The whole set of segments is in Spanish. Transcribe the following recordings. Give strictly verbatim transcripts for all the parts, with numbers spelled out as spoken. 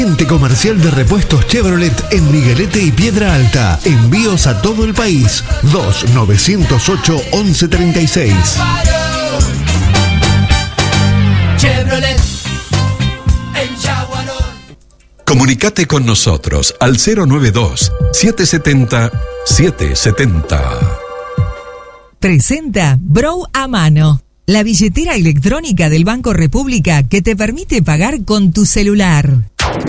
Agente comercial de repuestos Chevrolet en Miguelete y Piedra Alta. Envíos a todo el país. dos nueve cero ocho, once treinta y seis. Chevrolet en Chaguarón. Comunicate con nosotros al cero nueve dos, siete siete cero, siete siete cero. Presenta Brow a mano, la billetera electrónica del Banco República que te permite pagar con tu celular.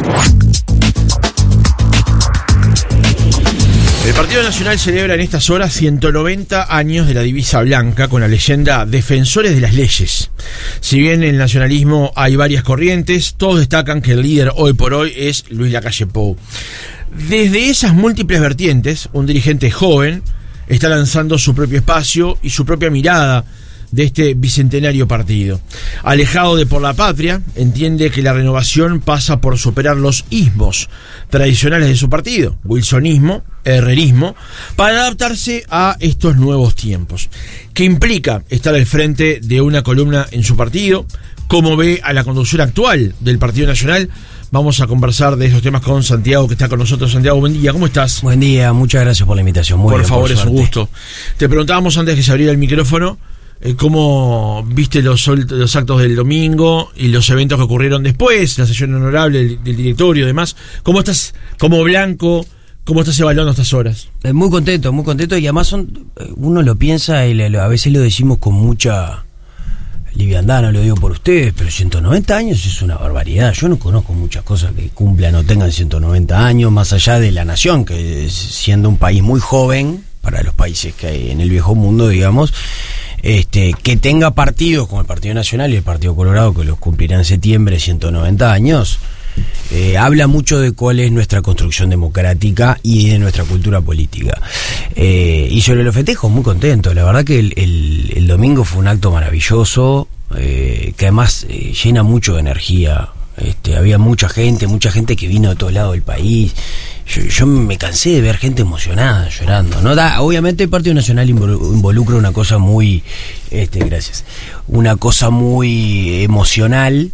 El Partido Nacional celebra en estas horas ciento noventa años de la divisa blanca con la leyenda Defensores de las Leyes. Si bien en el nacionalismo hay varias corrientes, todos destacan que el líder hoy por hoy es Luis Lacalle Pou. Desde esas múltiples vertientes, un dirigente joven está lanzando su propio espacio y su propia mirada de este bicentenario partido. Alejado de Por la Patria, entiende que la renovación pasa por superar los ismos tradicionales de su partido, wilsonismo, herrerismo, para adaptarse a estos nuevos tiempos. ¿Qué implica estar al frente de una columna en su partido? ¿Cómo ve a la conducción actual del Partido Nacional? Vamos a conversar de esos temas con Santiago, que está con nosotros. Santiago, buen día, ¿cómo estás? Buen día, muchas gracias por la invitación. Muy por bien, favor, por es un gusto. Te preguntábamos antes que se abriera el micrófono, eh, ¿cómo viste los, los actos del domingo y los eventos que ocurrieron después, la sesión honorable del, del directorio y demás? ¿Cómo estás como blanco? ¿Cómo estás evaluando estas horas? Eh, muy contento, muy contento, y además son, uno lo piensa y le, a veces lo decimos con mucha liviandad, no lo digo por ustedes, pero ciento noventa años es una barbaridad. Yo no conozco muchas cosas que cumplan o tengan ciento noventa años, más allá de la nación, que siendo un país muy joven para los países que hay en el viejo mundo, digamos, este que tenga partidos como el Partido Nacional y el Partido Colorado, que los cumplirán en septiembre, ciento noventa años, eh, habla mucho de cuál es nuestra construcción democrática y de nuestra cultura política. Eh, y sobre los festejos, muy contento. La verdad que el, el, el domingo fue un acto maravilloso, eh, que además eh, llena mucho de energía. Este, había mucha gente, mucha gente que vino de todos lados del país. Yo, yo me cansé de ver gente emocionada, llorando, ¿no? Da, obviamente el Partido Nacional involucra una cosa muy, este, gracias, una cosa muy emocional,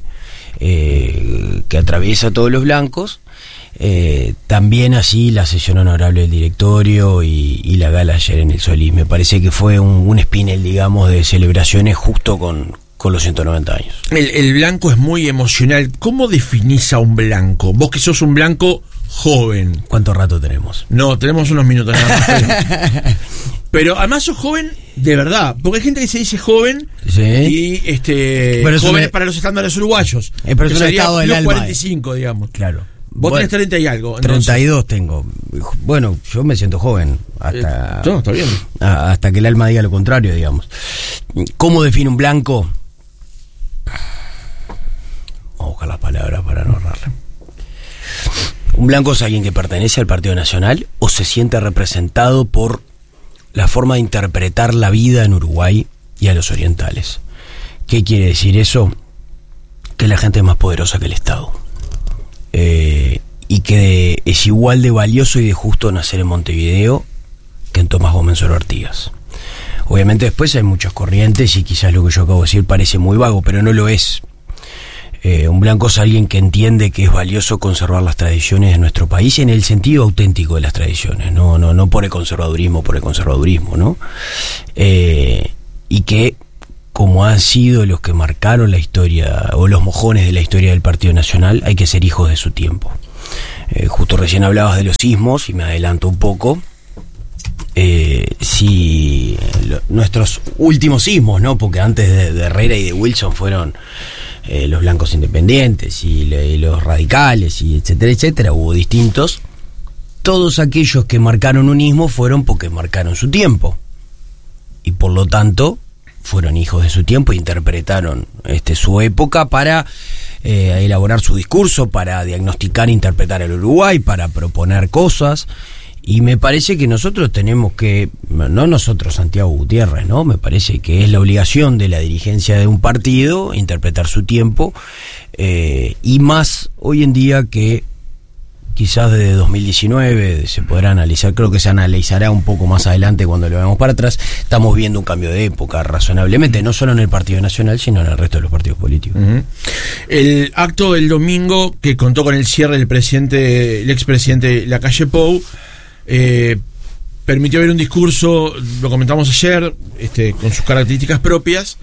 eh, que atraviesa a todos los blancos. Eh, también así la sesión honorable del directorio y, y la gala ayer en el Solís. Me parece que fue un, un espinel, digamos, de celebraciones justo con, con los ciento noventa años. El, el blanco es muy emocional. ¿Cómo definís a un blanco? Vos que sos un blanco joven. ¿Cuánto rato tenemos? No, tenemos unos minutos nada más. Pero, pero además sos joven de verdad, porque hay gente que se dice joven, sí, y este pero jóvenes me... para los estándares uruguayos. Eh, pero es un estado del los alma. cuarenta y cinco, digamos. Claro. Vos bueno, tenés treinta y algo. Entonces. treinta y dos tengo. Bueno, yo me siento joven. Hasta, eh, no, está bien. A, hasta que el alma diga lo contrario, digamos. ¿Cómo define un blanco? Vamos a buscar las palabras para no ahorrarle. Un blanco es alguien que pertenece al Partido Nacional o se siente representado por la forma de interpretar la vida en Uruguay y a los orientales. ¿Qué quiere decir eso? Que la gente es más poderosa que el Estado. Eh, y que es igual de valioso y de justo nacer en Montevideo que en Tomás Gómez Suero Artigas. Obviamente después hay muchas corrientes y quizás lo que yo acabo de decir parece muy vago, pero no lo es. Eh, un blanco es alguien que entiende que es valioso conservar las tradiciones de nuestro país en el sentido auténtico de las tradiciones, no, no, no por el conservadurismo, por el conservadurismo, ¿no? Eh, y que, como han sido los que marcaron la historia, o los mojones de la historia del Partido Nacional, hay que ser hijos de su tiempo. Eh, justo recién hablabas de los sismos, y me adelanto un poco. Eh, si lo, nuestros últimos sismos, ¿no? Porque antes de, de Herrera y de Wilson fueron eh, los blancos independientes y, le, y los radicales, y etcétera, etcétera, hubo distintos. Todos aquellos que marcaron un ismo fueron porque marcaron su tiempo. Y por lo tanto fueron hijos de su tiempo e interpretaron este, su época para eh, elaborar su discurso, para diagnosticar e interpretar el Uruguay, para proponer cosas. Y me parece que nosotros tenemos que, no nosotros, Santiago Gutiérrez, ¿no? Me parece que es la obligación de la dirigencia de un partido interpretar su tiempo, eh, y más hoy en día que quizás desde dos mil diecinueve, se podrá analizar, creo que se analizará un poco más adelante cuando lo veamos para atrás. Estamos viendo un cambio de época razonablemente, no solo en el Partido Nacional, sino en el resto de los partidos políticos. Uh-huh. El acto del domingo, que contó con el cierre del presidente, el expresidente Lacalle Pou, eh, permitió ver un discurso, lo comentamos ayer, este, con sus características propias.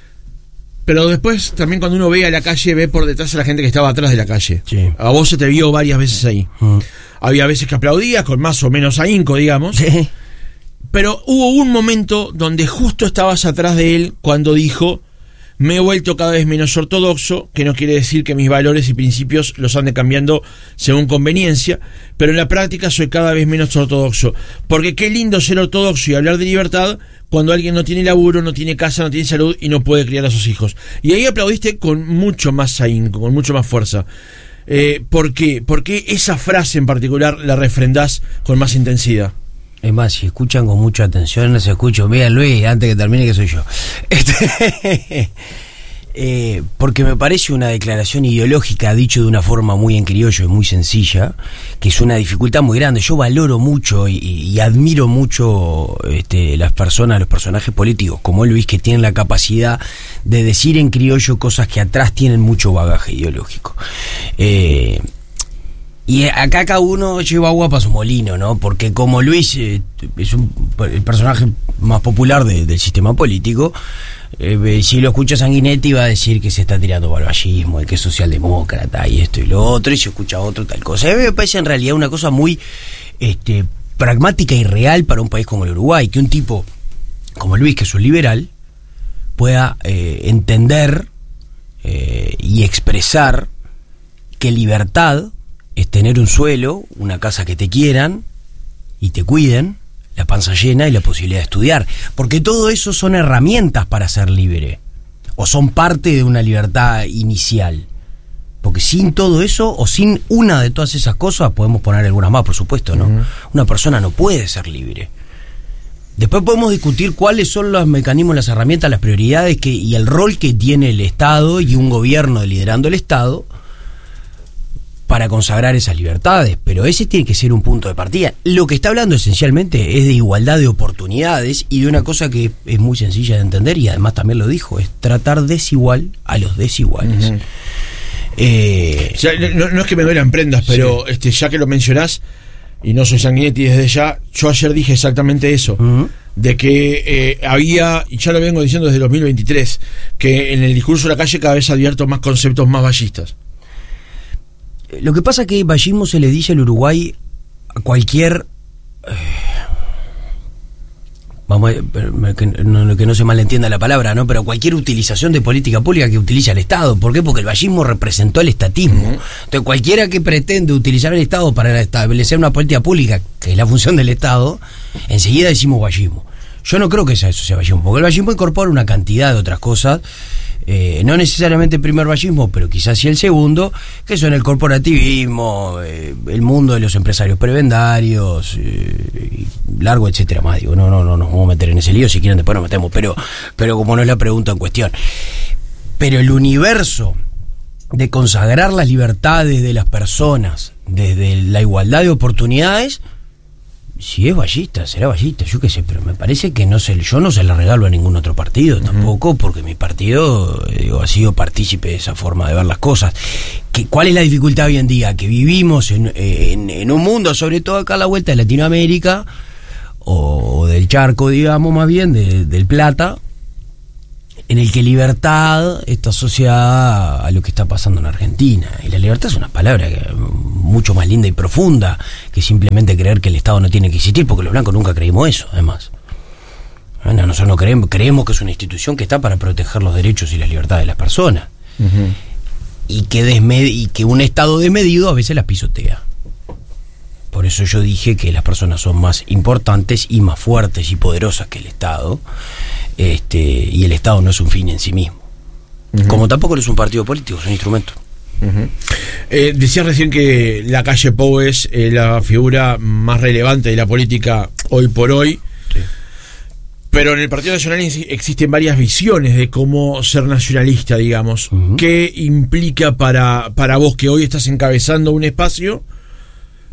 Pero después, también cuando uno ve a la calle, ve por detrás a la gente que estaba atrás de la calle. Sí. A vos se te vio varias veces ahí. Mm. Había veces que aplaudías, con más o menos ahínco, digamos. Sí. Pero hubo un momento donde justo estabas atrás de él cuando dijo: me he vuelto cada vez menos ortodoxo, que no quiere decir que mis valores y principios los ande cambiando según conveniencia, pero en la práctica soy cada vez menos ortodoxo. Porque qué lindo ser ortodoxo y hablar de libertad cuando alguien no tiene laburo, no tiene casa, no tiene salud y no puede criar a sus hijos. Y ahí aplaudiste con mucho más ahínco, con mucho más fuerza. Eh, ¿Por qué? ¿Por qué esa frase en particular la refrendás con más intensidad? Es más, si escuchan con mucha atención, no se escucho. Vean, Luis, antes que termine, que soy yo. Este, eh, porque me parece una declaración ideológica, dicho de una forma muy en criollo y muy sencilla, que es una dificultad muy grande. Yo valoro mucho y, y admiro mucho este, las personas, los personajes políticos como Luis, que tienen la capacidad de decir en criollo cosas que atrás tienen mucho bagaje ideológico. Eh... Y acá cada uno lleva agua para su molino, ¿no? Porque como Luis eh, es un, el personaje más popular de, del sistema político, eh, si lo escucha Sanguinetti va a decir que se está tirando para el vallismo y que es socialdemócrata y esto y lo otro, y si escucha otro tal cosa. A mí me parece en realidad una cosa muy este, pragmática y real para un país como el Uruguay, que un tipo como Luis, que es un liberal, pueda eh, entender eh, y expresar que libertad es tener un suelo, una casa que te quieran y te cuiden, la panza llena y la posibilidad de estudiar. Porque todo eso son herramientas para ser libre, o son parte de una libertad inicial. Porque sin todo eso, o sin una de todas esas cosas, podemos poner algunas más, por supuesto, ¿no? Uh-huh. Una persona no puede ser libre. Después podemos discutir cuáles son los mecanismos, las herramientas, las prioridades que, y el rol que tiene el Estado y un gobierno liderando el Estado para consagrar esas libertades, pero ese tiene que ser un punto de partida. Lo que está hablando esencialmente es de igualdad de oportunidades y de una cosa que es muy sencilla de entender, y además también lo dijo, es tratar desigual a los desiguales. Uh-huh. eh, o sea, no, no es que me duelan prendas, pero sí. este, ya que lo mencionás, y no soy Sanguinetti desde ya, yo ayer dije exactamente eso, uh-huh. de que eh, había, y ya lo vengo diciendo desde dos mil veintitrés, que en el discurso de la calle cada vez advierto más conceptos más vallistas. Lo que pasa es que vallismo se le dice al Uruguay a cualquier... Eh, vamos a, que, no, que no se malentienda la palabra, ¿no? Pero cualquier utilización de política pública que utiliza el Estado. ¿Por qué? Porque el vallismo representó el estatismo. Uh-huh. Entonces cualquiera que pretende utilizar el Estado para establecer una política pública, que es la función del Estado, enseguida decimos vallismo. Yo no creo que eso sea vallismo, porque el vallismo incorpora una cantidad de otras cosas. Eh, no necesariamente el primer vallismo, pero quizás sí el segundo, que son el corporativismo, eh, el mundo de los empresarios prebendarios, eh, largo, etcétera más. Digo, no, no, no nos vamos a meter en ese lío, si quieren después nos metemos, pero, pero como no es la pregunta en cuestión. Pero el universo de consagrar las libertades de las personas desde la igualdad de oportunidades, si es vallista, será vallista, yo qué sé, pero me parece que no se, yo no se la regalo a ningún otro partido tampoco, porque mi partido digo, ha sido partícipe de esa forma de ver las cosas. ¿Qué, ¿Cuál es la dificultad hoy en día? Que vivimos en, en, en un mundo, sobre todo acá a la vuelta de Latinoamérica, o, o del charco, digamos, más bien, de, del Plata, en el que libertad está asociada a lo que está pasando en Argentina. Y la libertad es una palabra mucho más linda y profunda que simplemente creer que el Estado no tiene que existir, porque los blancos nunca creímos eso, además. Bueno, nosotros no creemos, creemos que es una institución que está para proteger los derechos y las libertades de las personas. Uh-huh. Y que, desmed- y que un Estado desmedido a veces las pisotea. Por eso yo dije que las personas son más importantes y más fuertes y poderosas que el Estado. Este, y el Estado no es un fin en sí mismo. Uh-huh. Como tampoco es un partido político, es un instrumento. Uh-huh. Eh, decías recién que Lacalle Pou es eh, la figura más relevante de la política hoy por hoy. Sí. Pero en el Partido Nacional existen varias visiones de cómo ser nacionalista, digamos. Uh-huh. ¿Qué implica para, para vos, que hoy estás encabezando un espacio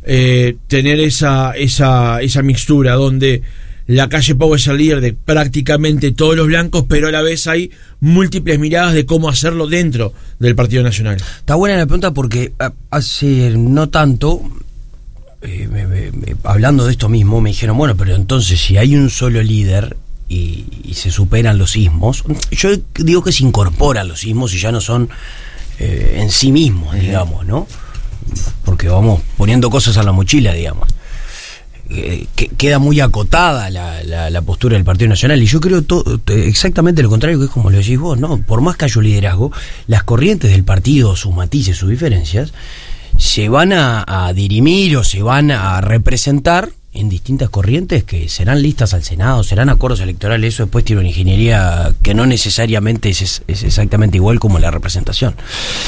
eh, tener esa, esa, esa mixtura donde la calle Pau es el líder de prácticamente todos los blancos, pero a la vez hay múltiples miradas de cómo hacerlo dentro del Partido Nacional. Está buena la pregunta porque hace no tanto, eh, me, me, me, hablando de esto mismo, me dijeron, bueno, pero entonces si hay un solo líder y, y se superan los ismos, yo digo que se incorporan los ismos y ya no son eh, en sí mismos, digamos, ¿no? Porque vamos poniendo cosas a la mochila, digamos. Eh, que queda muy acotada la, la, la postura del Partido Nacional, y yo creo to, exactamente lo contrario, que es como lo decís vos, ¿no? Por más que haya liderazgo, las corrientes del partido, sus matices, sus diferencias, se van a, a dirimir o se van a representar en distintas corrientes que serán listas al Senado, serán acuerdos electorales. Eso después tiene una ingeniería que no necesariamente es, es exactamente igual como la representación.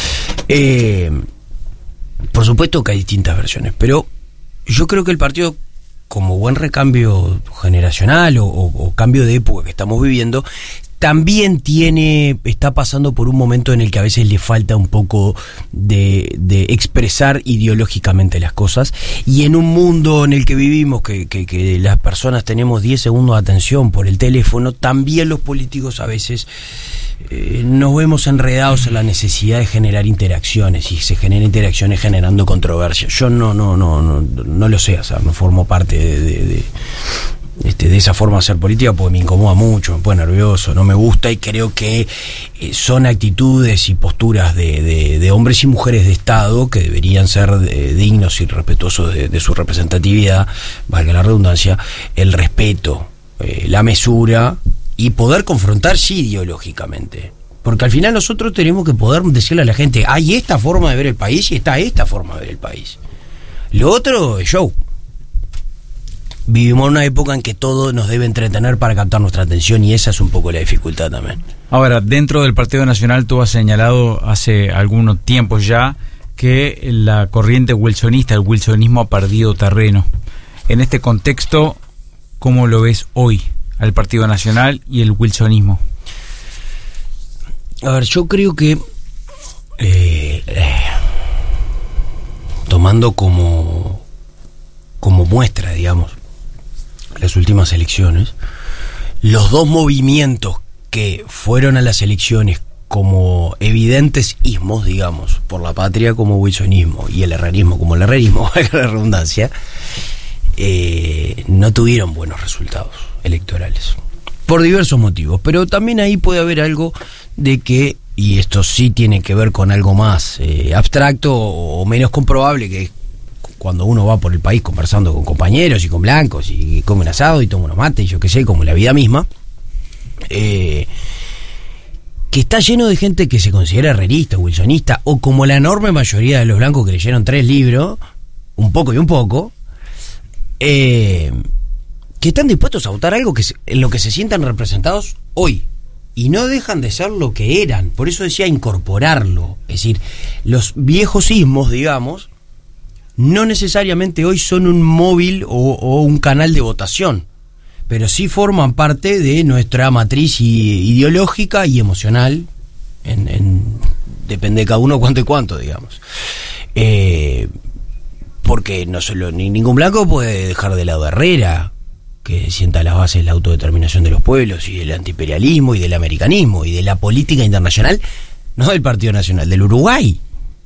Eh, por supuesto que hay distintas versiones, pero yo creo que el partido, como buen recambio generacional o, o, o cambio de época que estamos viviendo, también tiene, está pasando por un momento en el que a veces le falta un poco de, de expresar ideológicamente las cosas, y en un mundo en el que vivimos, que, que, que las personas tenemos diez segundos de atención por el teléfono, también los políticos a veces eh, nos vemos enredados en la necesidad de generar interacciones, y se generan interacciones generando controversia. Yo no, no, no, no, no lo sé, o sea, no formo parte de, de, de Este, de esa forma de hacer política porque me incomoda mucho, me pone nervioso, no me gusta, y creo que eh, son actitudes y posturas de, de, de hombres y mujeres de Estado que deberían ser de, dignos y respetuosos de, de su representatividad, valga la redundancia, el respeto, eh, la mesura y poder confrontar, sí, ideológicamente. Porque al final nosotros tenemos que poder decirle a la gente, hay esta forma de ver el país y está esta forma de ver el país. Lo otro es show. Vivimos en una época en que todo nos debe entretener para captar nuestra atención, y esa es un poco la dificultad también. Ahora, dentro del Partido Nacional, tú has señalado hace algunos tiempos ya que la corriente wilsonista, el wilsonismo ha perdido terreno. En este contexto, ¿cómo lo ves hoy al Partido Nacional y el wilsonismo? A ver, yo creo que eh, eh, tomando como como muestra, digamos, las últimas elecciones, los dos movimientos que fueron a las elecciones como evidentes ismos, digamos, por la patria como wilsonismo y el herrerismo como el herrerismo, valga la redundancia, eh, no tuvieron buenos resultados electorales por diversos motivos, pero también ahí puede haber algo de que, y esto sí tiene que ver con algo más eh, abstracto o menos comprobable, que es cuando uno va por el país conversando con compañeros y con blancos y come un asado y toma unos mates y yo qué sé, como la vida misma, eh, que está lleno de gente que se considera herrerista, wilsonista, o como la enorme mayoría de los blancos que leyeron tres libros, un poco y un poco, eh, que están dispuestos a votar algo que se, en lo que se sientan representados hoy, y no dejan de ser lo que eran. Por eso decía incorporarlo, es decir, los viejos ismos, digamos, no necesariamente hoy son un móvil o, o un canal de votación, pero sí forman parte de nuestra matriz ideológica y emocional, en, en, depende de cada uno cuánto y cuánto, digamos. Eh, porque no solo, ni ningún blanco puede dejar de lado a Herrera, que sienta las bases de la autodeterminación de los pueblos y del antiimperialismo y del americanismo y de la política internacional, no del Partido Nacional, del Uruguay.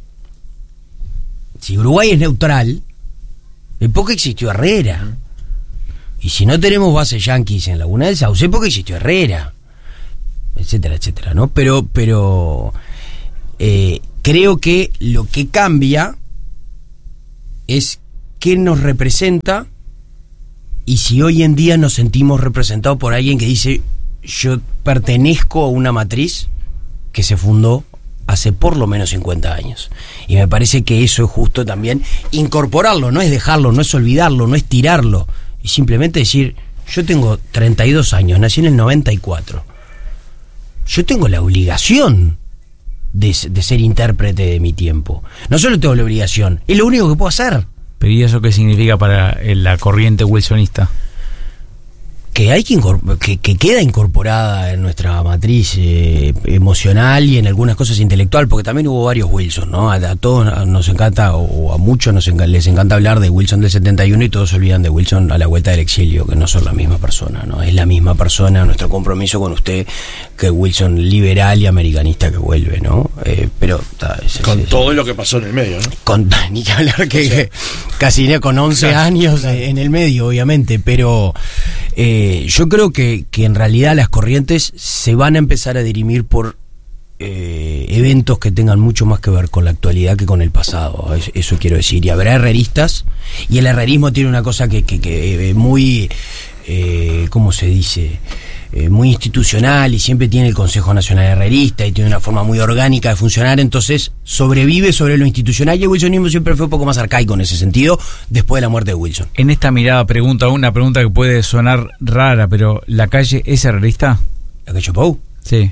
Si Uruguay es neutral, es porque existió Herrera. Y si no tenemos bases yanquis en Laguna del Sauce, es porque existió Herrera, etcétera, etcétera, ¿no? Pero, pero eh, creo que lo que cambia es qué nos representa, y si hoy en día nos sentimos representados por alguien que dice yo pertenezco a una matriz que se fundó hace por lo menos cincuenta años. Y me parece que eso es justo también incorporarlo, no es dejarlo, no es olvidarlo, no es tirarlo, y simplemente decir, yo tengo treinta y dos años, nací en el noventa y cuatro, yo tengo la obligación de, de ser intérprete de mi tiempo. No solo tengo la obligación, es lo único que puedo hacer. ¿Pero y eso qué significa para la corriente wilsonista? que hay que, incorpor- que, que queda incorporada en nuestra matriz eh, emocional y en algunas cosas intelectual, porque también hubo varios Wilson, ¿no? A, a todos nos encanta, o a muchos nos enca- les encanta hablar de Wilson del setenta y uno y todos se olvidan de Wilson a la vuelta del exilio, que no son la misma persona, ¿no? Es la misma persona, nuestro compromiso con usted, que Wilson liberal y americanista que vuelve, ¿no? Eh, pero ta, es, Con es, todo lo que pasó en el medio, ¿no? con, ni que hablar que, O sea, que casi ne- con once claro, años claro. en el medio, obviamente, pero eh, yo creo que, que en realidad las corrientes se van a empezar a dirimir por eh, eventos que tengan mucho más que ver con la actualidad que con el pasado, eso, eso quiero decir, y habrá herreristas, y el herrerismo tiene una cosa que, que, que eh, muy, eh, ¿cómo se dice?, Eh, muy institucional, y siempre tiene el Consejo Nacional Herrerista y tiene una forma muy orgánica de funcionar, entonces sobrevive sobre lo institucional, y el wilsonismo siempre fue un poco más arcaico en ese sentido después de la muerte de Wilson. En esta mirada pregunta, una pregunta que puede sonar rara, pero ¿la calle es herrerista? ¿La calle Pou? Sí.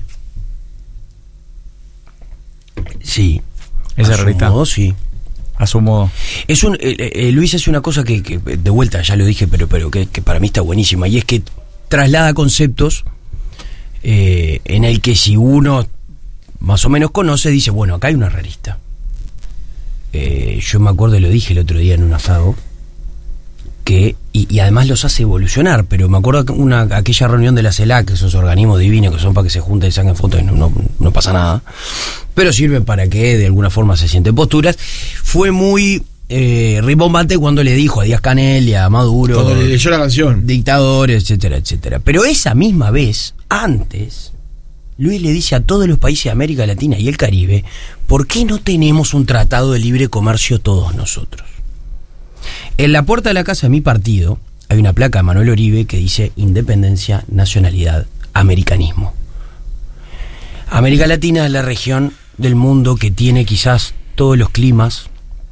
Sí. ¿Es A su herrerista? modo, sí. A su modo. Es un, eh, eh, Luis hace una cosa que, que, de vuelta, ya lo dije, pero, pero que, que para mí está buenísima, y es que traslada conceptos eh, en el que si uno más o menos conoce, dice, bueno, acá hay un herrerista. Eh, yo me acuerdo, y lo dije el otro día en un asado, que, y, y además los hace evolucionar, pero me acuerdo que una, aquella reunión de la CELAC, esos organismos divinos que son para que se junten y saquen fotos y no, no, no pasa nada, pero sirven para que de alguna forma se sienten posturas, fue muy eh, rimbombante cuando le dijo a Díaz Canel y a Maduro, Cuando le leyó la canción. dictadores, etcétera, etcétera. Pero esa misma vez, antes, Luis le dice a todos los países de América Latina y el Caribe, ¿por qué no tenemos un tratado de libre comercio todos nosotros? En la puerta de la casa de mi partido hay una placa de Manuel Oribe que dice independencia, nacionalidad, americanismo. América Latina es la región del mundo que tiene quizás todos los climas,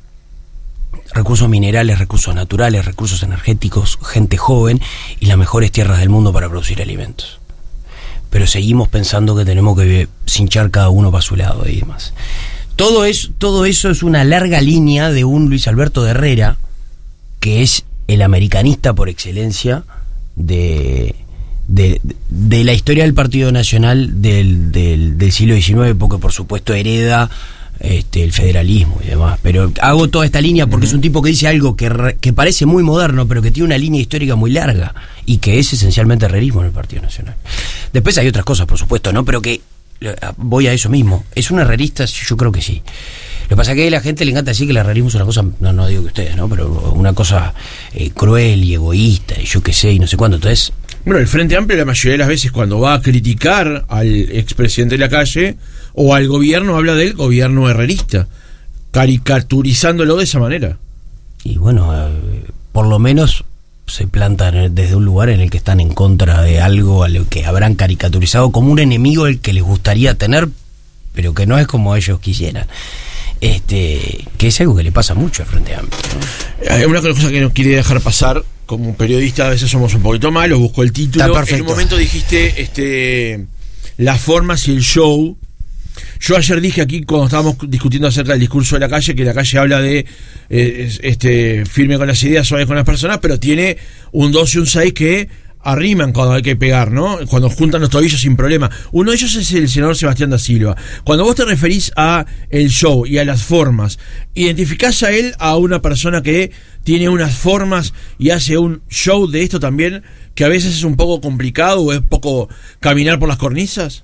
recursos minerales, recursos naturales, recursos energéticos, gente joven y las mejores tierras del mundo para producir alimentos. Pero seguimos pensando que tenemos que cinchar cada uno para su lado y demás. Todo eso, todo eso es una larga línea de un Luis Alberto de Herrera, que es el americanista por excelencia de, de, de la historia del Partido Nacional del, del, del siglo diecinueve, porque por supuesto hereda este, el federalismo y demás. Pero hago toda esta línea porque uh-huh. es un tipo que dice algo que, re, que parece muy moderno, pero que tiene una línea histórica muy larga y que es esencialmente herrerismo en el Partido Nacional. Después hay otras cosas, por supuesto, ¿no? Pero que voy a eso mismo. ¿Es un herrerista? Yo creo que sí. Lo que pasa es que a la gente le encanta decir que el herrerismo es una cosa, no, no digo que ustedes, ¿no? Pero una cosa eh, cruel y egoísta y yo qué sé y no sé cuánto. Entonces, bueno, el Frente Amplio la mayoría de las veces cuando va a criticar al expresidente de la calle o al gobierno habla del gobierno herrerista, caricaturizándolo de esa manera. Y bueno, eh, por lo menos se plantan desde un lugar en el que están en contra de algo a lo que habrán caricaturizado como un enemigo el que les gustaría tener, pero que no es como ellos quisieran. Este, que es algo que le pasa mucho al Frente Amplio, ¿no? Hay una cosa que no quiere dejar pasar, como periodista a veces somos un poquito malos, busco el título. Está perfecto. En un momento dijiste este, las formas y el show. Yo ayer dije aquí cuando estábamos discutiendo acerca del discurso de la calle, que la calle habla de eh, este firme con las ideas, suave con las personas, pero tiene un dos y un seis que arriman cuando hay que pegar, ¿no? Cuando juntan los tobillos sin problema. Uno de ellos es el senador Sebastián da Silva. Cuando vos te referís a el show y a las formas, ¿identificás a él a una persona que tiene unas formas y hace un show de esto también, que a veces es un poco complicado o es poco caminar por las cornisas?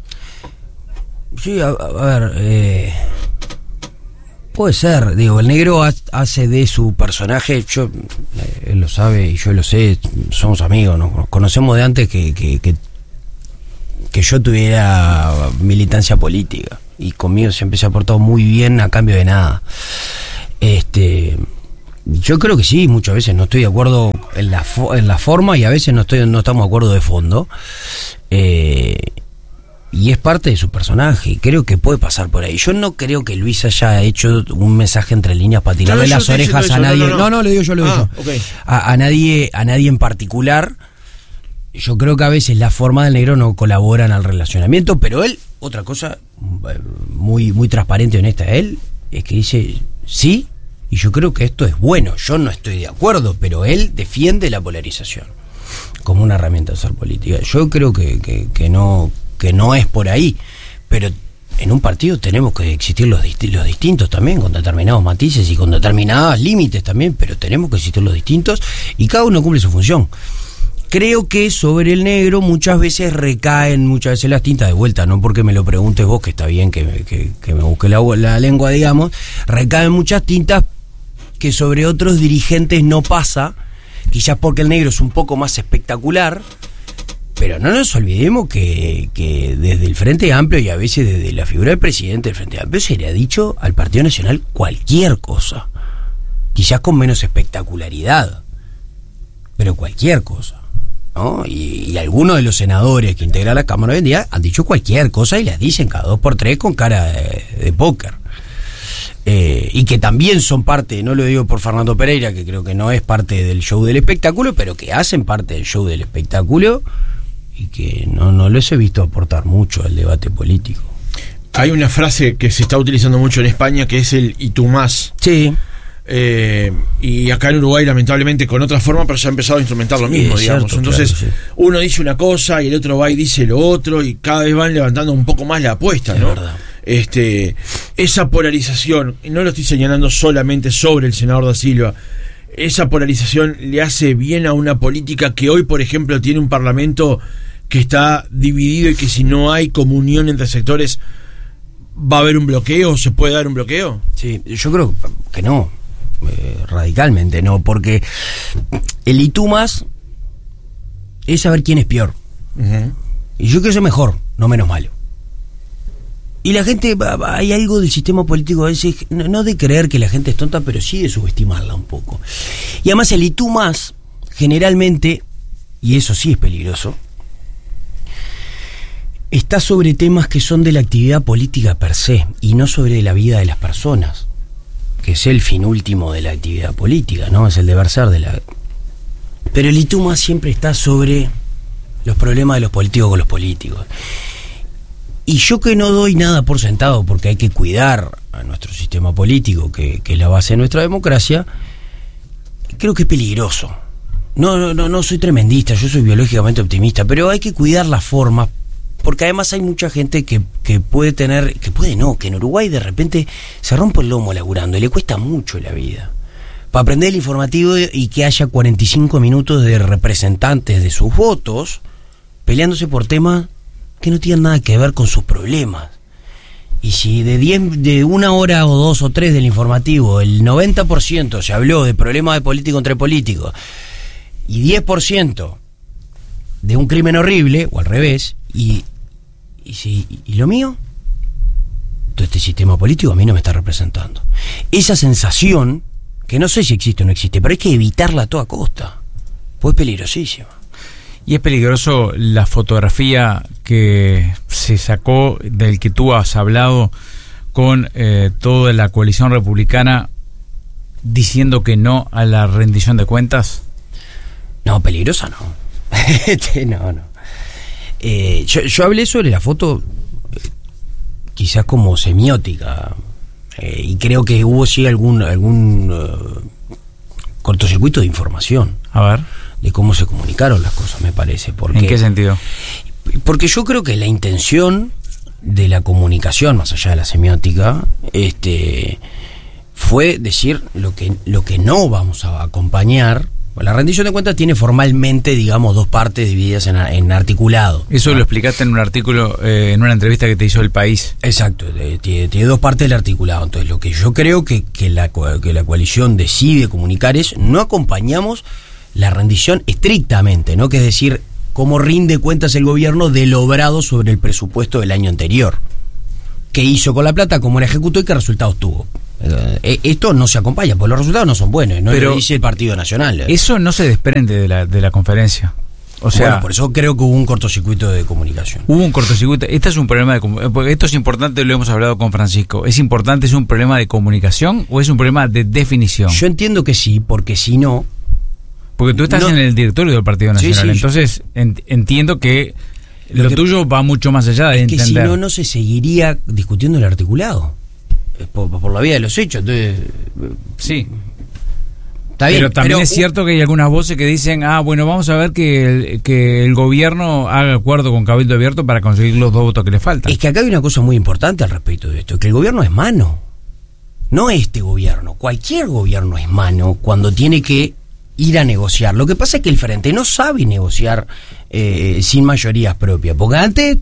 Sí, a, a ver, eh, puede ser, digo, el negro ha, hace de su personaje, yo, él lo sabe y yo lo sé, somos amigos, nos conocemos de antes que, que, que, que yo tuviera militancia política, y conmigo siempre se ha portado muy bien a cambio de nada. Este, yo creo que sí, muchas veces no estoy de acuerdo en la, fo- en la forma y a veces no estoy no estamos de acuerdo de fondo. Eh, Y es parte de su personaje, y creo que puede pasar por ahí. Yo no creo que Luis haya hecho un mensaje entre líneas para tirarle no, no, las orejas a eso, nadie. No, no, no, no, lo digo yo, lo digo ah, yo. Okay. A, a nadie, a nadie en particular. Yo creo que a veces la forma del negro no colaboran al relacionamiento, pero él, otra cosa muy, muy transparente y honesta de él, es que dice, sí, y yo creo que esto es bueno. Yo no estoy de acuerdo, pero él defiende la polarización. como una herramienta de hacer política. Yo creo que, que, que no que no es por ahí, pero en un partido tenemos que existir los, disti- los distintos también, con determinados matices y con determinados límites también, pero tenemos que existir los distintos y cada uno cumple su función. Creo que sobre el negro muchas veces recaen, muchas veces las tintas de vuelta, no porque me lo preguntes vos, que está bien que, que, que me busque la, la lengua, digamos, recaen muchas tintas que sobre otros dirigentes no pasa, quizás porque el negro es un poco más espectacular, pero no nos olvidemos que, que desde el Frente Amplio y a veces desde la figura del presidente del Frente Amplio se le ha dicho al Partido Nacional cualquier cosa, quizás con menos espectacularidad, pero cualquier cosa, ¿no? Y, y algunos de los senadores que integran la Cámara hoy en día han dicho cualquier cosa y las dicen cada dos por tres con cara de, de póker. Eh, y que también son parte, no lo digo por Fernando Pereira, que creo que no es parte del show del espectáculo, pero que hacen parte del show del espectáculo y que no, no los he visto aportar mucho al debate político. Hay una frase que se está utilizando mucho en España que es el "y tú más". Sí. Eh, y acá en Uruguay lamentablemente con otra forma, pero se ha empezado a instrumentar lo Sí, mismo, es digamos. cierto, Entonces claro, sí. uno dice una cosa y el otro va y dice lo otro y cada vez van levantando un poco más la apuesta, Es ¿no? verdad. Este, esa polarización, y no lo estoy señalando solamente sobre el senador Da Silva, esa polarización le hace bien a una política que hoy, por ejemplo, tiene un parlamento que está dividido y que si no hay comunión entre sectores va a haber un bloqueo, se puede dar un bloqueo. Sí, yo creo que no, eh, radicalmente no, porque el "y tú más" es saber quién es peor. Uh-huh. Y yo creo que es mejor, no menos malo. Y la gente, hay algo del sistema político a veces, no de creer que la gente es tonta, pero sí de subestimarla un poco. Y además el "y tú más", generalmente, y eso sí es peligroso, está sobre temas que son de la actividad política per se, y no sobre la vida de las personas, que es el fin último de la actividad política, ¿no? Es el deber ser de la... Pero el "y tú más" siempre está sobre los problemas de los políticos con los políticos. Y yo que no doy nada por sentado, porque hay que cuidar a nuestro sistema político, que, que es la base de nuestra democracia, creo que es peligroso. No, no, no, no soy tremendista, yo soy biológicamente optimista, pero hay que cuidar las formas, porque además hay mucha gente que, que puede tener, que puede no, que en Uruguay de repente se rompe el lomo laburando y le cuesta mucho la vida. Para aprender el informativo y que haya cuarenta y cinco minutos de representantes de sus votos peleándose por temas que no tienen nada que ver con sus problemas. Y si de diez, de una hora o dos o tres del informativo el noventa por ciento se habló de problemas de político entre políticos y diez por ciento de un crimen horrible, o al revés, y, y, si, y lo mío, todo este sistema político a mí no me está representando. Esa sensación, que no sé si existe o no existe, pero hay que evitarla a toda costa, pues es peligrosísima. Y es peligroso la fotografía que se sacó, del que tú has hablado, con eh, toda la coalición republicana diciendo que no a la rendición de cuentas. No, peligrosa no. no, no. Eh, yo, yo hablé sobre la foto eh, quizás como semiótica, eh, y creo que hubo sí algún, algún uh, cortocircuito de información. A ver. De cómo se comunicaron las cosas, me parece. Porque, ¿en qué sentido? Porque yo creo que la intención de la comunicación, más allá de la semiótica, este, fue decir lo que, lo que no vamos a acompañar. La rendición de cuentas tiene formalmente, digamos, dos partes divididas en, en articulado. Eso ¿no? Lo explicaste en un artículo, eh, en una entrevista que te hizo El País. Exacto, de, tiene, tiene dos partes del articulado. Entonces, lo que yo creo que, que, la, que la coalición decide comunicar es: no acompañamos la rendición estrictamente, ¿no? Que es decir, cómo rinde cuentas el gobierno de lo obrado sobre el presupuesto del año anterior. ¿Qué hizo con la plata? ¿Cómo la ejecutó y qué resultados tuvo? Eh, esto no se acompaña, porque los resultados no son buenos, no lo dice el Partido Nacional. Eso no se desprende de la, de la conferencia. O sea, bueno, por eso creo que hubo un cortocircuito de comunicación. Hubo un cortocircuito. Este es un problema de, porque esto es importante, lo hemos hablado con Francisco. ¿Es importante, es un problema de comunicación o es un problema de definición? Yo entiendo que sí, porque si no... Porque tú estás no, en el directorio del Partido Nacional, sí, sí, entonces yo, en, entiendo que lo, lo que, tuyo va mucho más allá de es entender. Que si no, no se seguiría discutiendo el articulado por, por la vía de los hechos. Entonces, sí. Está bien, pero también pero, es cierto que hay algunas voces que dicen, ah, bueno, vamos a ver que el, que el gobierno haga acuerdo con Cabildo Abierto para conseguir los dos votos que le faltan. Es que acá hay una cosa muy importante al respecto de esto, que el gobierno es mano. No este gobierno, cualquier gobierno es mano cuando tiene que ir a negociar. Lo que pasa es que el Frente no sabe negociar eh, sin mayorías propias, porque antes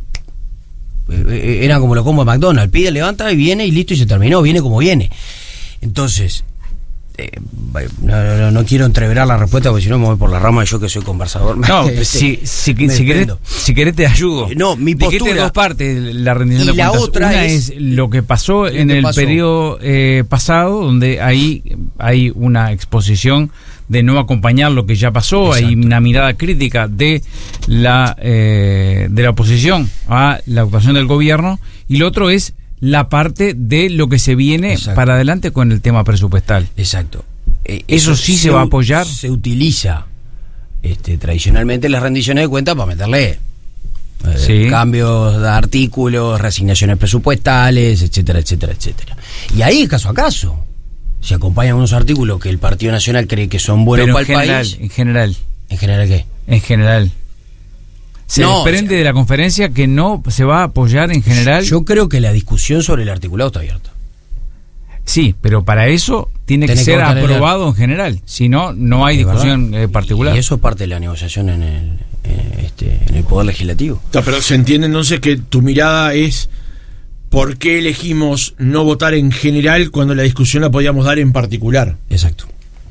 eh, era como lo como McDonald's, pide, levanta y viene y listo y se terminó, viene como viene. Entonces, eh, no, no, no quiero entreverar la respuesta porque si no me voy por la rama, yo que soy conversador. No, este, si, si, si, querés, si querés te ayudo. No, mi postura. Dijiste dos partes la rendición y de la cuentas. otra Una es, es lo que pasó en que el pasó. periodo eh, pasado, donde ahí hay una exposición de no acompañar lo que ya pasó. Exacto. Hay una mirada crítica de la eh, de la oposición a la actuación del gobierno, y lo otro es la parte de lo que se viene Exacto. para adelante con el tema presupuestal. Exacto. Eh, eso, eso sí se, se va a apoyar. Se utiliza este, tradicionalmente las rendiciones de cuentas para meterle eh, sí. cambios de artículos, reasignaciones presupuestales, etcétera, etcétera, etcétera. Y ahí, caso a caso, se acompañan unos artículos que el Partido Nacional cree que son buenos Pero para el general, país. En general. ¿En general qué? En general. Se no, desprende o sea, de la conferencia que no se va a apoyar en general. Yo creo que la discusión sobre el articulado está abierta. Sí, pero para eso tiene Tenés que ser que aprobado en general. Si no, no hay discusión eh, particular. Y eso es parte de la negociación en el, eh, este, en el Poder Legislativo. No, pero se entiende entonces que tu mirada es ¿por qué elegimos no votar en general cuando la discusión la podíamos dar en particular? Exacto.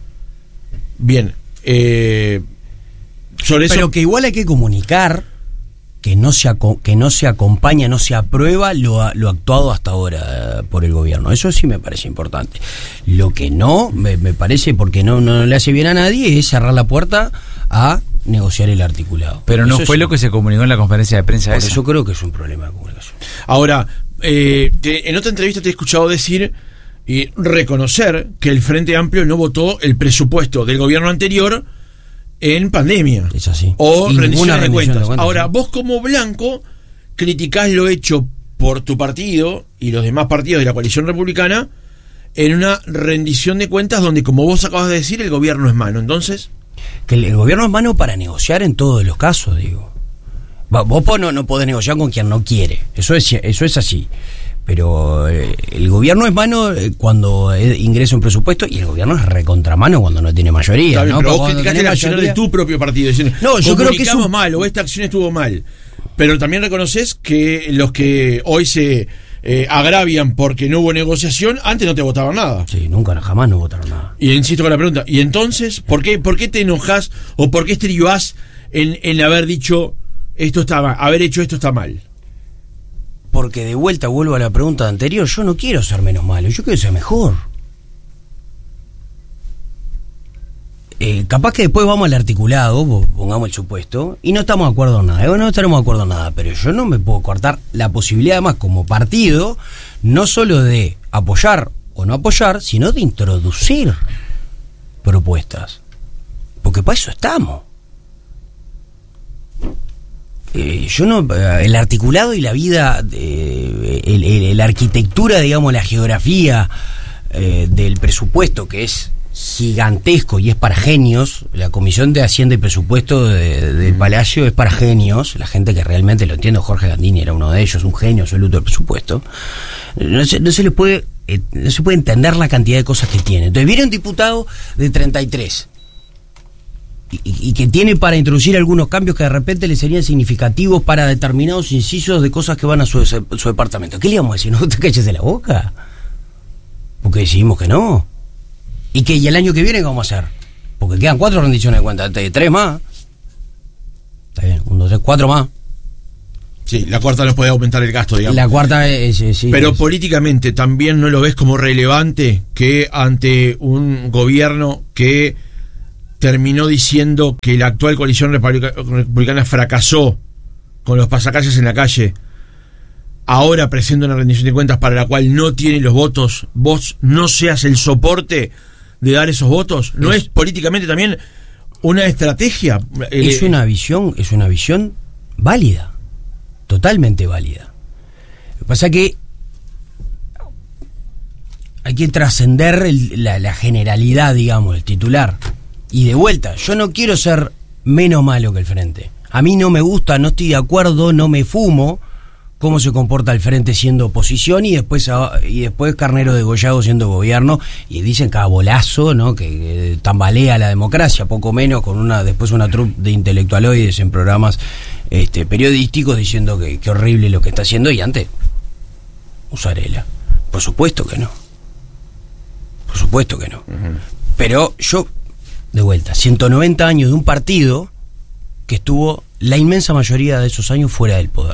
Bien. Eh, sobre eso... Pero que igual hay que comunicar que no se que no se acompaña, no se aprueba lo, lo actuado hasta ahora por el gobierno. Eso sí me parece importante. Lo que no me, me parece, porque no, no le hace bien a nadie, es cerrar la puerta a negociar el articulado. Pero no eso fue sí. lo que se comunicó en la conferencia de prensa. Por esa. eso creo que es un problema de comunicación. Ahora, eh, te, en otra entrevista te he escuchado decir y reconocer que el Frente Amplio no votó el presupuesto del gobierno anterior en pandemia. Es así. O y rendiciones de cuentas. de cuentas. Ahora, ¿sí? vos como Blanco criticás lo hecho por tu partido y los demás partidos de la coalición republicana en una rendición de cuentas donde, como vos acabas de decir, el gobierno es mano. Entonces... Que el, el gobierno es mano para negociar en todos los casos, digo. Va, vos no, no podés negociar con quien no quiere. Eso es, eso es así. Pero eh, el gobierno es mano eh, cuando eh, ingresa un presupuesto, y el gobierno es recontramano cuando no tiene mayoría. Bien, ¿no? pero Porque vos criticaste la acción de tu propio partido diciendo, no, yo creo que es un... mal o esta acción estuvo mal. Pero también reconoces que los que hoy se eh, agravian porque no hubo negociación, antes no te votaban nada. Sí, nunca, jamás no votaron nada. Y insisto con la pregunta, ¿y entonces por qué, por qué te enojas o por qué estribás en, en haber dicho esto está mal, haber hecho esto está mal? Porque de vuelta vuelvo a la pregunta anterior, yo no quiero ser menos malo, yo quiero ser mejor. Eh, capaz que después vamos al articulado, pongamos el supuesto, y no estamos de acuerdo en nada. No estaremos de acuerdo en nada, pero yo no me puedo cortar la posibilidad, además, como partido, no solo de apoyar o no apoyar, sino de introducir propuestas. Porque para eso estamos. Eh, yo no, el articulado y la vida, eh, el, el, la arquitectura, digamos, la geografía eh, del presupuesto, que es gigantesco y es para genios. La Comisión de Hacienda y Presupuesto de, de Palacio es para genios, la gente que realmente lo entiende. Jorge Gandini era uno de ellos, un genio absoluto del presupuesto. No se, no se le puede eh, no se puede entender la cantidad de cosas que tiene. Entonces viene un diputado de treinta y tres y, y que tiene para introducir algunos cambios que de repente le serían significativos para determinados incisos de cosas que van a su, su departamento. ¿Qué le vamos a decir? ¿No te calles de la boca? Porque decidimos que no. ¿Y que y el año que viene qué vamos a hacer? Porque quedan cuatro rendiciones de cuentas, tres más. Está bien, uno, tres, cuatro más. Sí, la cuarta nos puede aumentar el gasto, digamos. La cuarta es... es sí, Pero es. políticamente, ¿también no lo ves como relevante que ante un gobierno que terminó diciendo que la actual coalición republicana fracasó con los pasacalles en la calle, ahora presenta una rendición de cuentas para la cual no tiene los votos, vos no seas el soporte de dar esos votos? ¿No es, es políticamente también una estrategia? Es eh, una visión, es una visión válida, totalmente válida. Lo que pasa es que hay que trascender el- la, la generalidad, digamos, el titular. Y de vuelta, yo no quiero ser menos malo que el Frente. A mí no me gusta, no estoy de acuerdo, no me fumo cómo se comporta el Frente siendo oposición y después a- y después Carnero degollado siendo gobierno, y dicen cada bolazo, ¿no? que, que tambalea la democracia, poco menos, con una después una troupe de intelectualoides en programas este, periodísticos diciendo que, que horrible lo que está haciendo, y antes Usarela. Por supuesto que no. Por supuesto que no. Uh-huh. Pero yo, de vuelta, ciento noventa años de un partido que estuvo la inmensa mayoría de esos años fuera del poder.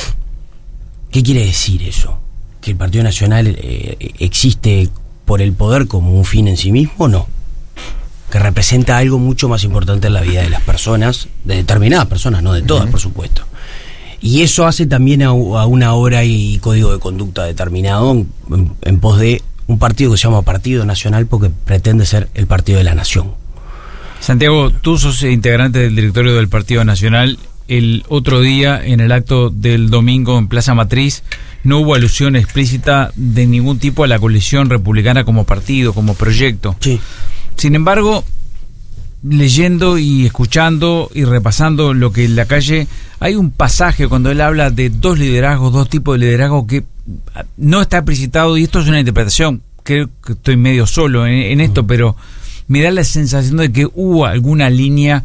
¿Qué quiere decir eso? ¿Que el Partido Nacional eh, existe por el poder como un fin en sí mismo? No. Que representa algo mucho más importante en la vida de las personas, de determinadas personas, no de todas, uh-huh. por supuesto. Y eso hace también a, a una obra y código de conducta determinado en, en, en pos de un partido que se llama Partido Nacional porque pretende ser el partido de la nación. Santiago, tú sos integrante del directorio del Partido Nacional. El otro día, en el acto del domingo en Plaza Matriz, no hubo alusión explícita de ningún tipo a la coalición republicana como partido, como proyecto. Sí. Sin embargo, leyendo y escuchando y repasando lo que en la calle, hay un pasaje cuando él habla de dos liderazgos, dos tipos de liderazgo que no está explicitado, y esto es una interpretación, creo que estoy medio solo en, en esto, pero me da la sensación de que hubo alguna línea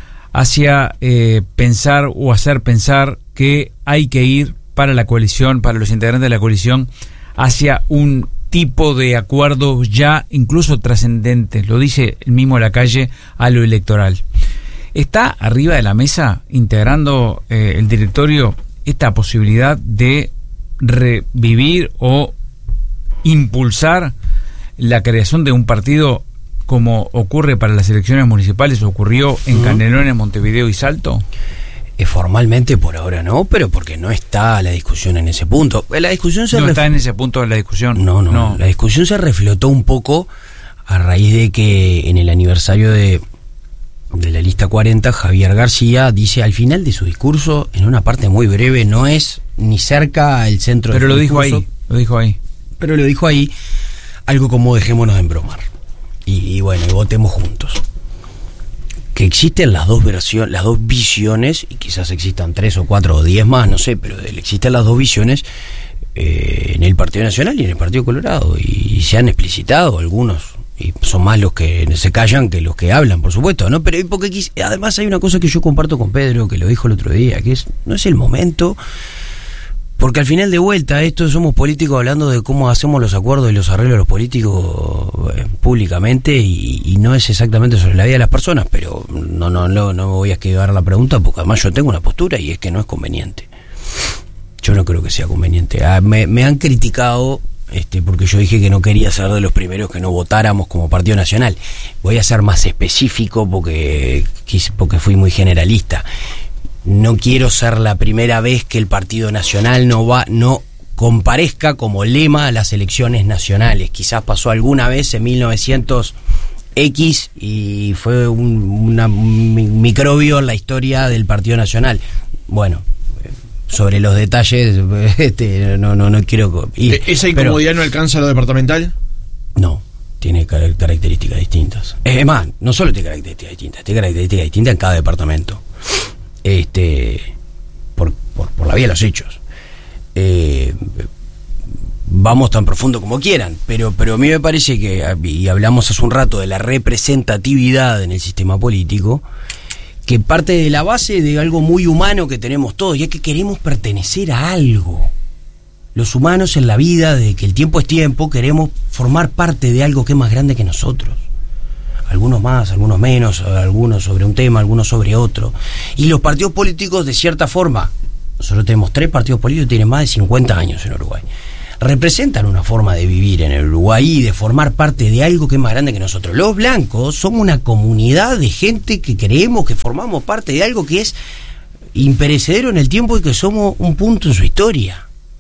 hacia eh, pensar o hacer pensar que hay que ir para la coalición, para los integrantes de la coalición, hacia un tipo de acuerdo ya incluso trascendente, lo dice el mismo Lacalle, a lo electoral. ¿Está arriba de la mesa, integrando eh, el directorio, esta posibilidad de revivir o impulsar la creación de un partido como ocurre para las elecciones municipales, ocurrió en Canelones, Montevideo y Salto? Eh, formalmente por ahora no, pero porque no está la discusión en ese punto. La discusión se no ref... está en ese punto de la discusión. No, no, no, la discusión se reflotó un poco a raíz de que en el aniversario de, de la lista cuarenta, Javier García dice al final de su discurso, en una parte muy breve, no es ni cerca el centro del Pero lo dijo discurso, ahí, lo dijo ahí. Pero lo dijo ahí, algo como dejémonos de embromar. Y, y bueno, y votemos juntos. Que existen las dos versiones, las dos visiones, y quizás existan tres o cuatro o diez más, no sé, pero existen las dos visiones eh, en el Partido Nacional y en el Partido Colorado, y, y se han explicitado algunos, y son más los que se callan que los que hablan, por supuesto, ¿no? Pero porque quis, además hay una cosa que yo comparto con Pedro, que lo dijo el otro día, que es, no es el momento, porque al final de vuelta, esto somos políticos hablando de cómo hacemos los acuerdos y los arreglos de los políticos eh, públicamente, y, y no es exactamente sobre la vida de las personas, pero no no no no me voy a esquivar la pregunta porque además yo tengo una postura y es que no es conveniente. Yo no creo que sea conveniente. Ah, me, me han criticado este porque yo dije que no quería ser de los primeros que no votáramos como Partido Nacional. Voy a ser más específico porque porque fui muy generalista. No quiero ser la primera vez que el Partido Nacional no va, no comparezca como lema a las elecciones nacionales. Quizás pasó alguna vez en mil novecientos equis y fue un, una, un microbio en la historia del Partido Nacional. Bueno, sobre los detalles, este, no, no, no quiero ir. ¿Esa incomodidad pero, no alcanza a lo departamental? No, tiene características distintas. Es más, no solo tiene características distintas, tiene características distintas en cada departamento. Este, por, por, por la vía de los hechos. Eh, vamos tan profundo como quieran, pero, pero a mí me parece que, y hablamos hace un rato de la representatividad en el sistema político, que parte de la base de algo muy humano que tenemos todos, y es que queremos pertenecer a algo. Los humanos en la vida, de que el tiempo es tiempo, queremos formar parte de algo que es más grande que nosotros. Algunos más, algunos menos, algunos sobre un tema, algunos sobre otro. Y los partidos políticos, de cierta forma, nosotros tenemos tres partidos políticos que tienen más de cincuenta años en Uruguay, representan una forma de vivir en el Uruguay y de formar parte de algo que es más grande que nosotros. Los blancos somos una comunidad de gente que creemos que formamos parte de algo que es imperecedero en el tiempo y que somos un punto en su historia.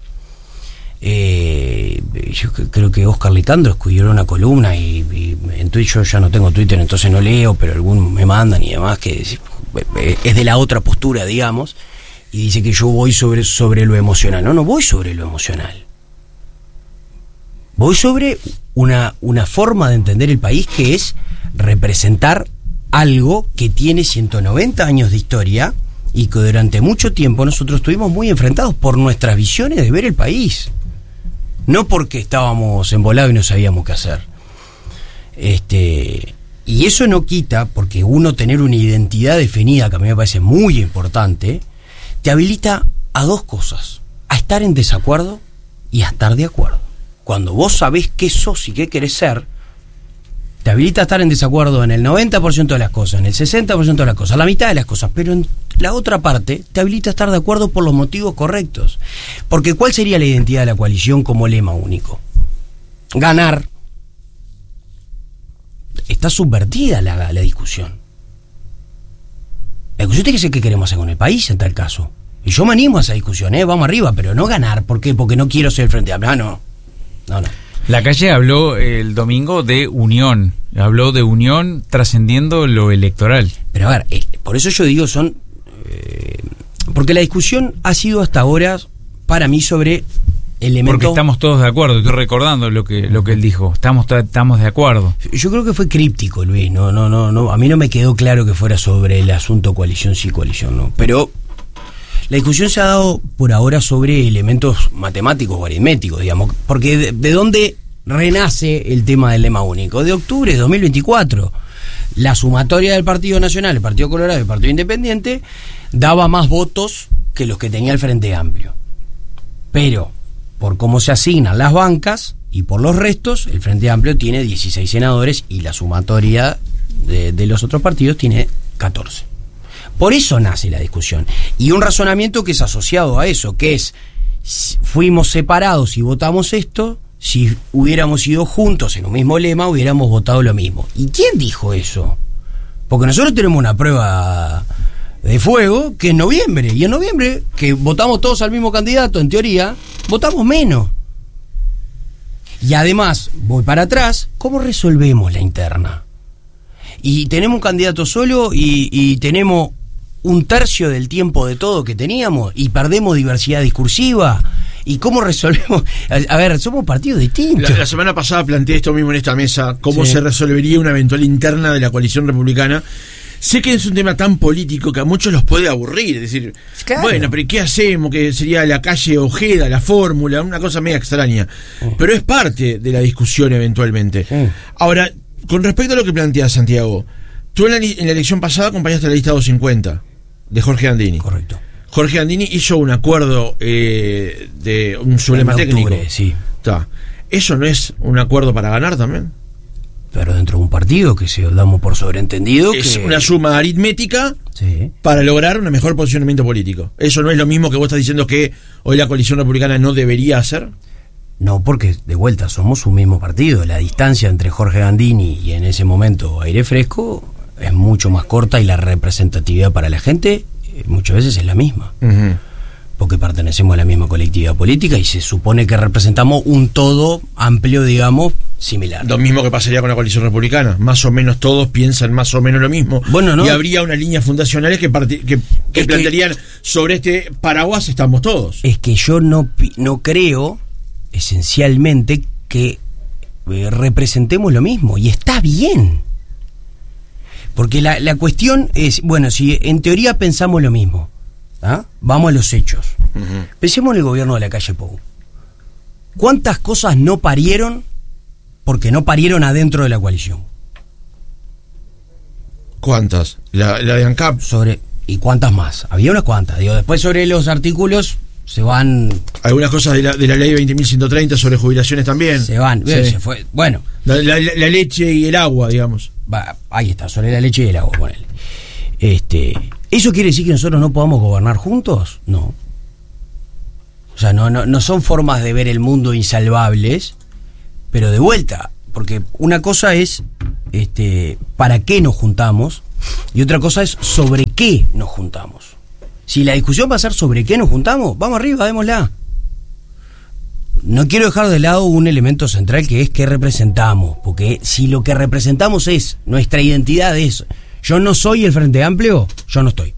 Eh, yo creo que Oscar Licandro escribió una columna y, y en Twitter, yo ya no tengo Twitter, entonces no leo, pero algunos me mandan y demás, que es de la otra postura, digamos, y dice que yo voy sobre, sobre lo emocional. No, no voy sobre lo emocional. Voy sobre una, una forma de entender el país que es representar algo que tiene ciento noventa años de historia y que durante mucho tiempo nosotros estuvimos muy enfrentados por nuestras visiones de ver el país. No porque estábamos embolados y no sabíamos qué hacer. Este, y eso no quita, porque uno tener una identidad definida, que a mí me parece muy importante, te habilita a dos cosas: a estar en desacuerdo y a estar de acuerdo. Cuando vos sabés qué sos y qué querés ser, te habilita a estar en desacuerdo en el noventa por ciento de las cosas, en el sesenta por ciento de las cosas, la mitad de las cosas, pero en la otra parte te habilita a estar de acuerdo por los motivos correctos. Porque ¿cuál sería la identidad de la coalición como lema único? Ganar. Está subvertida la, la discusión. La discusión tiene que ser qué queremos hacer con el país en tal caso. Y yo me animo a esa discusión, ¿eh? Vamos arriba, pero no ganar. ¿Por qué? Porque no quiero ser el Frente Amplio. Ah, no. No, no. La Calle habló el domingo de unión, habló de unión trascendiendo lo electoral. Pero a ver, eh, por eso yo digo son... Eh, porque la discusión ha sido hasta ahora, para mí, sobre elementos... Porque estamos todos de acuerdo, estoy recordando lo que lo que él dijo, estamos estamos de acuerdo. Yo creo que fue críptico, Luis, no, no, no, no, a mí no me quedó claro que fuera sobre el asunto coalición sí, coalición no, pero... La discusión se ha dado por ahora sobre elementos matemáticos o aritméticos, digamos, porque de, de dónde renace el tema del lema único. De octubre de dos mil veinticuatro, la sumatoria del Partido Nacional, el Partido Colorado y el Partido Independiente daba más votos que los que tenía el Frente Amplio. Pero, por cómo se asignan las bancas y por los restos, el Frente Amplio tiene dieciséis senadores y la sumatoria de, de los otros partidos tiene catorce. Por eso nace la discusión. Y un razonamiento que es asociado a eso, que es, fuimos separados y votamos esto, si hubiéramos ido juntos en un mismo lema, hubiéramos votado lo mismo. ¿Y quién dijo eso? Porque nosotros tenemos una prueba de fuego que en noviembre, y en noviembre, que votamos todos al mismo candidato, en teoría, votamos menos. Y además, voy para atrás, ¿cómo resolvemos la interna? Y tenemos un candidato solo y, y tenemos un tercio del tiempo de todo que teníamos y perdemos diversidad discursiva. ¿Y cómo resolvemos? A, a ver, somos partidos distintos. La, la semana pasada planteé esto mismo en esta mesa, cómo sí. se resolvería una eventual interna de la coalición republicana. Sé que es un tema tan político que a muchos los puede aburrir, es decir, claro. Bueno, pero ¿qué hacemos? Que sería la calle Ojeda, la fórmula, una cosa media extraña. Sí. Pero es parte de la discusión eventualmente. Sí. Ahora, con respecto a lo que plantea Santiago, tú en la, en la elección pasada acompañaste la lista doscientos cincuenta de Jorge Andini. Correcto. Jorge Andini hizo un acuerdo eh, de un sublema técnico. Octubre, sí. Está. ¿Eso no es un acuerdo para ganar también? Pero dentro de un partido que se damos por sobreentendido. Es que... una suma aritmética sí. para lograr un mejor posicionamiento político. ¿Eso no es lo mismo que vos estás diciendo que hoy la coalición republicana no debería hacer? No, porque de vuelta somos un mismo partido. La distancia entre Jorge Gandini y en ese momento Aire Fresco es mucho más corta y la representatividad para la gente eh, muchas veces es la misma. Uh-huh. Porque pertenecemos a la misma colectividad política y se supone que representamos un todo amplio, digamos, similar. Lo mismo que pasaría con la coalición republicana. Más o menos todos piensan más o menos lo mismo. Bueno, ¿no? Y habría unas líneas fundacionales que, part- que, que plantearían que, sobre este paraguas estamos todos. Es que yo no, no creo esencialmente que eh, representemos lo mismo y está bien, porque la, la cuestión es, bueno, si en teoría pensamos lo mismo, ¿ah? Vamos a los hechos. Uh-huh. Pensemos en el gobierno de la calle Pou. ¿Cuántas cosas no parieron porque no parieron adentro de la coalición? ¿Cuántas? La, la de ANCAP. Sobre, ¿y cuántas más? Había unas cuantas. Digo, después sobre los artículos se van... Algunas cosas de la, de la ley veinte mil ciento treinta sobre jubilaciones también. Se van. Sí. Se fue. Bueno. La, la, la leche y el agua, digamos. Va, ahí está, sobre la leche y el agua, ponele. Este, ¿eso quiere decir que nosotros no podamos gobernar juntos? No. O sea, no, no, no son formas de ver el mundo insalvables, pero de vuelta, porque una cosa es este, para qué nos juntamos y otra cosa es sobre qué nos juntamos. Si la discusión va a ser sobre qué nos juntamos, vamos arriba, démosla. No quiero dejar de lado un elemento central que es qué representamos, porque si lo que representamos es nuestra identidad, es yo no soy el Frente Amplio, yo no estoy.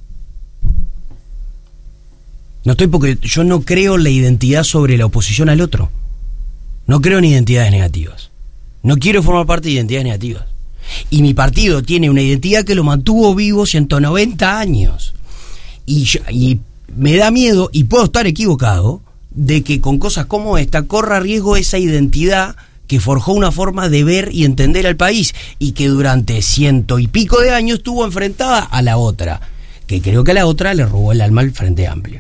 No estoy porque yo no creo la identidad sobre la oposición al otro. No creo en identidades negativas. No quiero formar parte de identidades negativas. Y mi partido tiene una identidad que lo mantuvo vivo ciento noventa años. Y, yo, y me da miedo, y puedo estar equivocado, de que con cosas como esta corra riesgo esa identidad que forjó una forma de ver y entender al país, y que durante ciento y pico de años estuvo enfrentada a la otra, que creo que a la otra le robó el alma al Frente Amplio.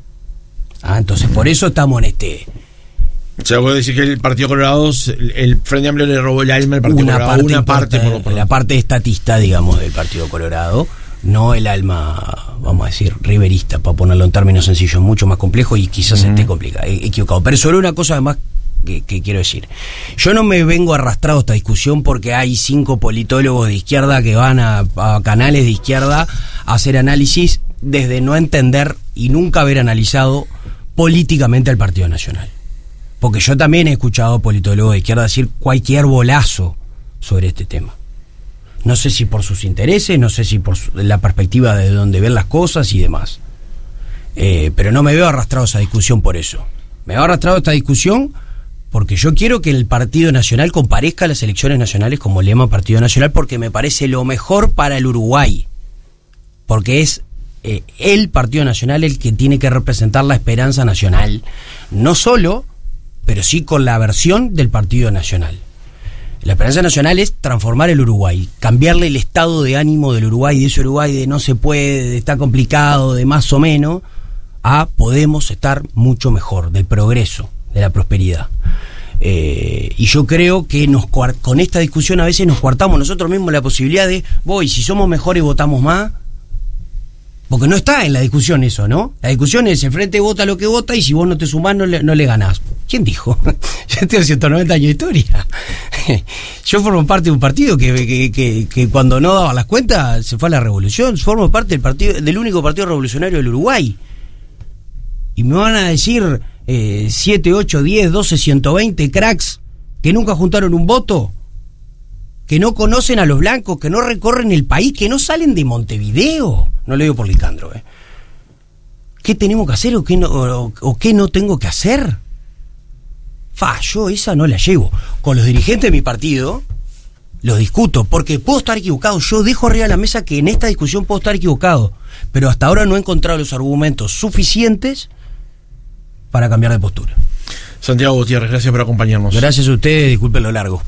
Ah, entonces por eso estamos en este... O sea, vos decís que el Partido Colorado, el, el Frente Amplio le robó el alma al Partido una Colorado, parte una parte, por, por, la parte estatista, digamos, del Partido Colorado, no el alma, vamos a decir, riverista, para ponerlo en términos sencillos, mucho más complejo y quizás mm. esté complicado, equivocado. Pero sobre una cosa además que, que quiero decir, yo no me vengo arrastrado a esta discusión porque hay cinco politólogos de izquierda que van a, a canales de izquierda a hacer análisis desde no entender y nunca haber analizado políticamente al Partido Nacional. Porque yo también he escuchado politólogos de izquierda decir cualquier bolazo sobre este tema. No sé si por sus intereses, no sé si por su, la perspectiva de donde ven las cosas y demás. Eh, pero no me veo arrastrado a esa discusión por eso. Me veo arrastrado a esta discusión porque yo quiero que el Partido Nacional comparezca a las elecciones nacionales como lema Partido Nacional, porque me parece lo mejor para el Uruguay. Porque es eh, el Partido Nacional el que tiene que representar la esperanza nacional. No solo, pero sí con la versión del Partido Nacional. La esperanza nacional es transformar el Uruguay, cambiarle el estado de ánimo del Uruguay, de ese Uruguay de no se puede, de está complicado, de más o menos, a podemos estar mucho mejor, del progreso, de la prosperidad. Eh, y yo creo que nos con esta discusión a veces nos coartamos nosotros mismos la posibilidad de, voy, si somos mejores votamos más. Porque no está en la discusión eso, ¿no? La discusión es el frente vota lo que vota y si vos no te sumás no le, no le ganás. ¿Quién dijo? Yo tengo ciento noventa años de historia. Yo formo parte de un partido que, que, que, que cuando no daba las cuentas se fue a la revolución. Formo parte del partido del único partido revolucionario del Uruguay. Y me van a decir eh, siete, ocho, diez, doce, ciento veinte cracks que nunca juntaron un voto, que no conocen a los blancos, que no recorren el país, que no salen de Montevideo. No lo digo por Licandro, ¿eh? ¿Qué tenemos que hacer o qué no, o, o qué no tengo que hacer? Fa, yo esa no la llevo. Con los dirigentes de mi partido los discuto, porque puedo estar equivocado. Yo dejo arriba de la mesa que en esta discusión puedo estar equivocado, pero hasta ahora no he encontrado los argumentos suficientes para cambiar de postura. Santiago Gutiérrez, gracias por acompañarnos. Gracias a ustedes, disculpen lo largo.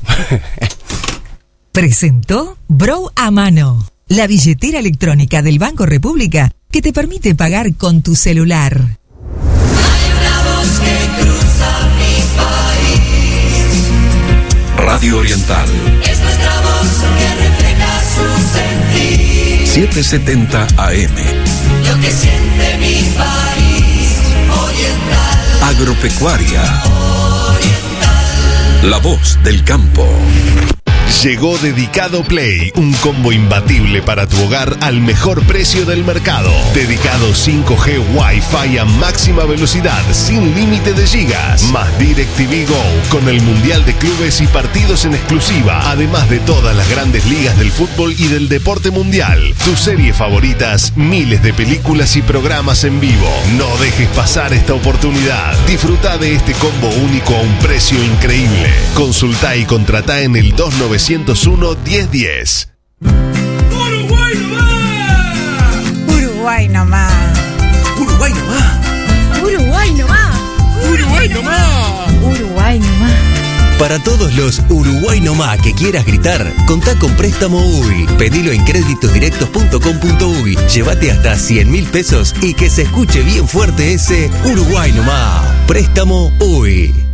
Presentó Bro a Mano, la billetera electrónica del Banco República que te permite pagar con tu celular. Hay una voz que cruza mi país. Radio Oriental. Es nuestra voz que refleja su sentir. setecientos setenta A M. Lo que siente mi país. Oriental. Agropecuaria. Oriental. La voz del campo. Llegó Dedicado Play, un combo imbatible para tu hogar al mejor precio del mercado. Dedicado cinco G Wi-Fi a máxima velocidad, sin límite de gigas. Más DirecTV Go, con el Mundial de Clubes y partidos en exclusiva. Además de todas las grandes ligas del fútbol y del deporte mundial. Tus series favoritas, miles de películas y programas en vivo. No dejes pasar esta oportunidad. Disfruta de este combo único a un precio increíble. Consulta y contrata en el dos nueve cero uno, diez diez. Uruguay nomás. Uruguay nomás. Uruguay nomás. Uruguay nomás. Uruguay nomás. Uruguay nomás. Para todos los Uruguay nomás que quieras gritar, contá con Préstamo U I. Pedilo en créditosdirectos punto com punto U I. Llévate hasta cien mil pesos y que se escuche bien fuerte ese Uruguay nomás. Préstamo U I.